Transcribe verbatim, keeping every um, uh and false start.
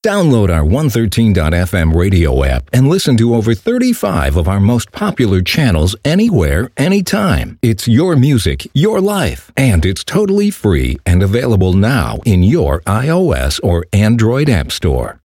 Download our one thirteen dot f m radio app and listen to over thirty-five of our most popular channels anywhere, anytime. It's your music, your life, and it's totally free and available now in your iOS or Android app store.